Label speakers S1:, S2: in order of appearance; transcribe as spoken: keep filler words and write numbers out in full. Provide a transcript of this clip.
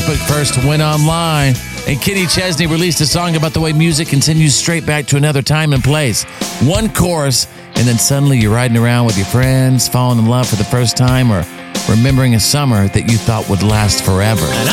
S1: Facebook first went online. And Kenny Chesney released a song about the way music continues straight back to another time and place. One chorus, and then suddenly you're riding around with your friends, falling in love for the first time, or remembering a summer that you thought would last forever.
S2: And